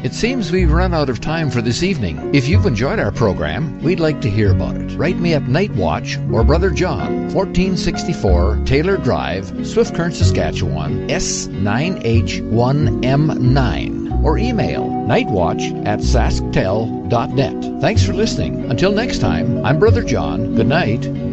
It seems we've run out of time for this evening. If you've enjoyed our program, we'd like to hear about it. Write me at Night Watch or Brother John, 1464 Taylor Drive, Swift Current, Saskatchewan, S9H1M9. Or email nightwatch@sasktel.net. Thanks for listening. Until next time, I'm Brother John. Good night.